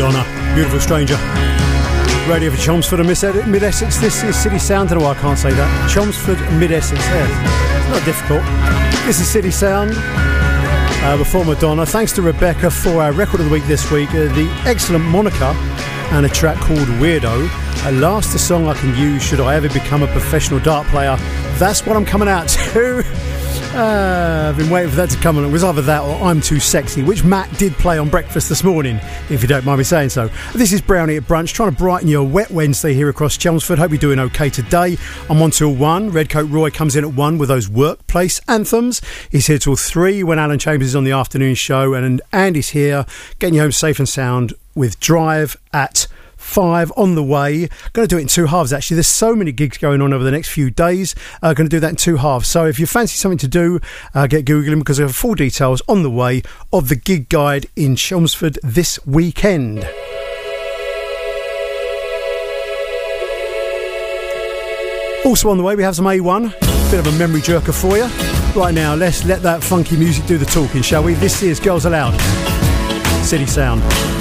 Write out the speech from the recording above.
Madonna, Beautiful Stranger. Radio for Chelmsford and Mid-Essex. This is City Sound. I can't say that. Chelmsford and Mid-Essex. Yeah. It's not difficult. This is City Sound. Before Madonna. Thanks to Rebecca for our record of the week this week. The excellent Monica and a track called Weirdo. Last, the song I can use should I ever become a professional dart player. That's what I'm coming out to. I've been waiting for that to come along. It was either that or I'm Too Sexy, which Matt did play on breakfast this morning, if you don't mind me saying so. This is Brownie at Brunch, trying to brighten your wet Wednesday here across Chelmsford. Hope you're doing okay today. I'm on till 1. Redcoat Roy comes in at 1 with those workplace anthems. He's here till 3 when Alan Chambers is on the afternoon show, and Andy's here getting you home safe and sound with Drive at 5 on the way. Going to do it in 2 halves actually. There's so many gigs going on over the next few days. Going to do that in 2 halves. So if you fancy something to do, get googling, because I have full details on the way of the gig guide in Chelmsford this weekend. Also on the way we have some A1. Bit of a memory jerker for you. Right now let's let that funky music do the talking, shall we? This is Girls Aloud. City Sound.